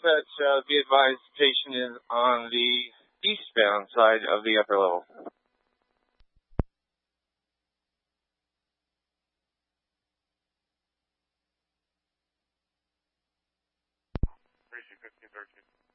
dispatch, be advised, patient is on the eastbound side of the upper level. Appreciate 1513.